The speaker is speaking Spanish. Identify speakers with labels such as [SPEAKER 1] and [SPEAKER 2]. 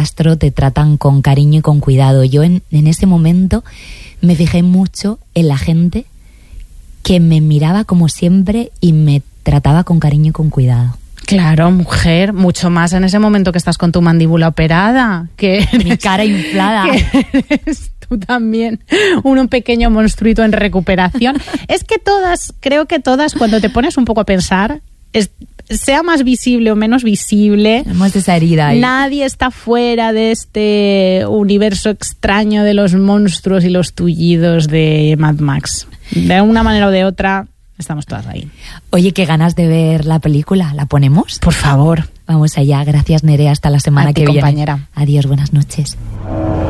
[SPEAKER 1] rastro te tratan con cariño y con cuidado. Yo en ese momento me fijé mucho en la gente que me miraba como siempre y me trataba con cariño y con cuidado.
[SPEAKER 2] Claro, mujer, mucho más en ese momento que estás con tu mandíbula operada, que
[SPEAKER 1] mi cara inflada.
[SPEAKER 2] Que eres tú también un pequeño monstruito en recuperación. Es que creo que todas, cuando te pones un poco a pensar, sea más visible o menos visible,
[SPEAKER 1] tenemos esa herida ahí.
[SPEAKER 2] Nadie está fuera de este universo extraño de los monstruos y los tullidos de Mad Max. De una manera o de otra, estamos todas ahí.
[SPEAKER 1] Oye, qué ganas de ver la película. ¿La ponemos?
[SPEAKER 2] Por favor.
[SPEAKER 1] Vamos allá. Gracias, Nerea. Hasta la semana que viene.
[SPEAKER 2] Compañera.
[SPEAKER 1] Adiós, buenas noches.